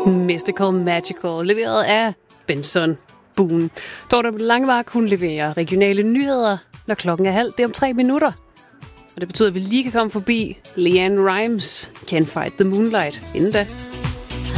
Mystical Magical, leveret af Benson Boone. Dorte Langvark, hun leverer regionale nyheder, når klokken er halv. Det er om 3 minutter. Og det betyder, at vi lige kan komme forbi Leanne Rimes, Can't Fight the Moonlight, inden da.